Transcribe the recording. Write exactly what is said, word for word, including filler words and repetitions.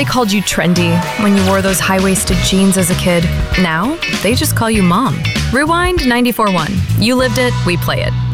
They called you trendy when you wore those high-waisted jeans as a kid. Now, they just call you Mom. Rewind ninety-four point one. You lived it, we play it.